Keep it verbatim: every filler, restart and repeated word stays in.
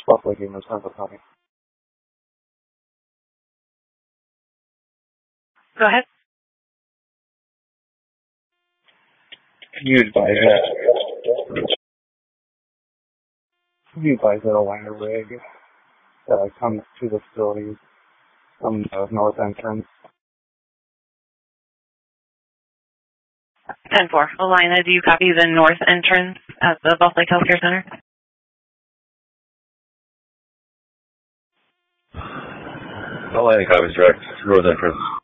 Twelve Lake Gamers, Central County. Go ahead. Can you advise that? Can you advise that a ladder rig that comes to the facility from the north entrance? ten four. Alina, do you copy the north entrance at the Gulf Lake Healthcare Center? Alina copies direct, north entrance.